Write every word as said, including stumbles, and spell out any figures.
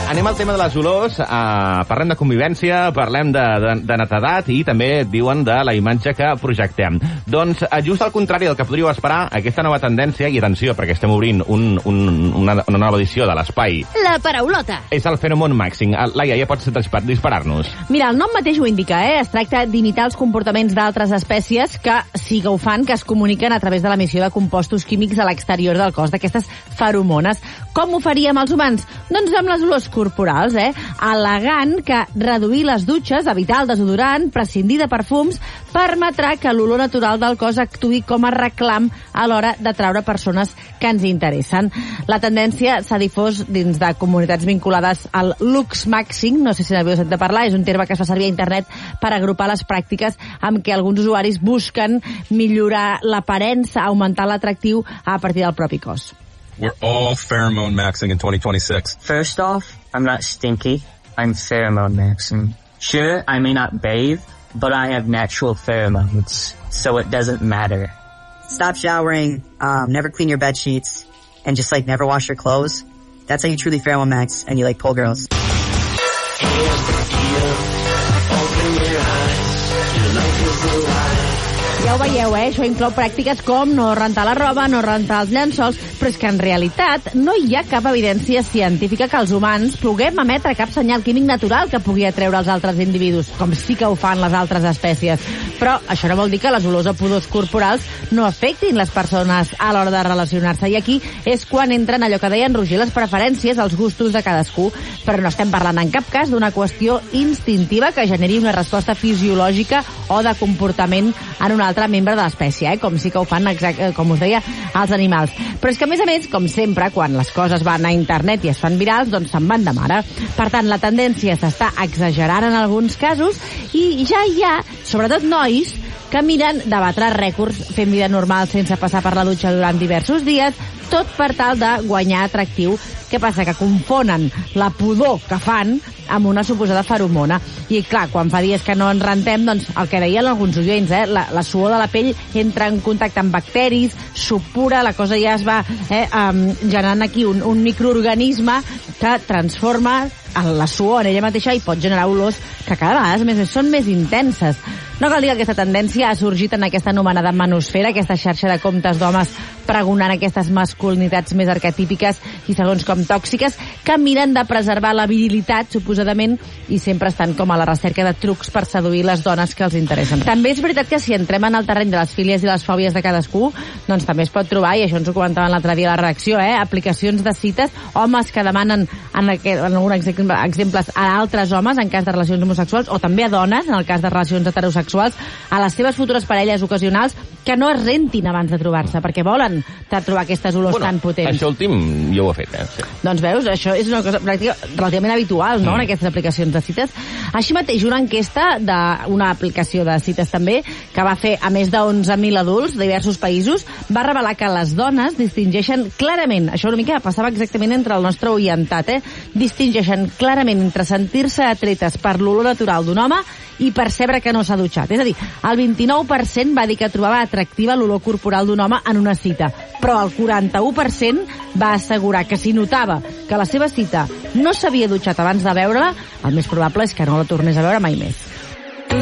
anem al tema de les olors. Uh, parlem de convivència, parlem de, de, de netedat i també diuen de la imatge que projectem. Doncs, uh, just al contrari del que podríeu esperar, aquesta nova tendència, i atenció, perquè estem obrint un, un, una, una nova edició de l'Espai. La paraulota. És el Pheromone Maxing. Uh, Laia, ja pots disparar-nos. Mira, el nom mateix ho indica, eh? Es tracta d'imitar els comportaments d'altres espècies que sí que ho fan, que es comuniquen a través de l'emissió de compostos químics a l'exterior del cos, d'aquestes feromones. Com ho faríem els humans? Doncs amb les olors corporals, eh? Al·legant que reduir les dutxes, evitar el desodorant, prescindir de perfums, permetrà que l'olor natural del cos actuï com a reclam a l'hora de traure persones que ens interessen. La tendència s'ha difós dins de comunitats vinculades al Lux Maxing, no sé si n'haveu sentit de parlar, és un terme que es fa servir a internet per agrupar les pràctiques amb què alguns usuaris busquen millorar l'aparença, augmentar l'atractiu a partir del propi cos. We're all pheromone maxing in twenty twenty-six. First off, I'm not stinky. I'm pheromone maxing. Sure, I may not bathe, but I have natural pheromones, so it doesn't matter. Stop showering, um, never clean your bed sheets, and just like never wash your clothes. That's how you truly pheromone max and you like pull girls. Ja ho veieu, eh? Això inclou pràctiques com no rentar la roba, no rentar els llençols, però és que en realitat no hi ha cap evidència científica que els humans puguem emetre cap senyal químic natural que pugui atreure els altres individus, com sí que ho fan les altres espècies. Però això no vol dir que les olors o pudors corporals no afectin les persones a l'hora de relacionar-se. I aquí és quan entren allò que deien Roger, les preferències, els gustos de cadascú. Però no estem parlant en cap cas d'una qüestió instintiva que generi una resposta fisiològica o de comportament en un altre membre de l'espècie, eh? Com sí que ho fan, exacte, com us deia, els animals. Però és que, a més a més, com sempre, quan les coses van a internet i es fan virals, doncs se'n van de mare. Per tant, la tendència s'està exagerant en alguns casos i ja hi ha, sobretot nois, que miren de batre rècords fent vida normal sense passar per la dutxa durant diversos dies, tot per tal de guanyar atractiu. Què passa? Que confonen la pudor que fan amb una suposada feromona. I, clar, quan fa dies que no ens rentem, doncs, el que deien alguns oients, eh, la, la suor de la pell entra en contacte amb bacteris, supura, la cosa ja es va eh, um, generant aquí un, un microorganisme que transforma la suor en ella mateixa i pot generar olors que cada vegada més, més són més intenses. No cal dir que aquesta tendència ha sorgit en aquesta anomenada manosfera, aquesta xarxa de comptes d'homes pregonant aquestes masculinitats més arquetípiques i segons com tòxiques, que miren de preservar la virilitat, suposadament, i sempre estan com a la recerca de trucs per seduir les dones que els interessen. També és veritat que si entrem en el terreny de les fílies i les fòbies de cadascú, doncs també es pot trobar, i això ens ho comentaven l'altre dia a la redacció, eh, aplicacions de cites, homes que demanen en, aquest, en algun exemples a altres homes en cas de relacions homosexuals, o també a dones, en el cas de relacions heterosexuals, a les seves futures parelles ocasionals, que no es rentin abans de trobar-se, perquè volen trobar aquestes olors bueno, tan potents. Això últim jo ho he fet, eh? Sí. Doncs veus, això és una cosa pràctica, relativament habitual, no?, mm. en aquestes aplicacions de cites. Així mateix, una enquesta d'una aplicació de cites també, que va fer a més d'onze mil adults de diversos països, va revelar que les dones distingeixen clarament, això una mica passava exactament entre el nostre orientat, eh? distingeixen clarament entre sentir-se atretes per l'olor natural d'un home i percebre que no s'ha dutxat. És a dir, el vint-i-nou per cent va dir que trobava atractiva l'olor corporal d'un home en una cita, però el quaranta-u per cent va assegurar que si notava que la seva cita no s'havia dutxat abans de veure-la, el més probable és que no la tornés a veure mai més.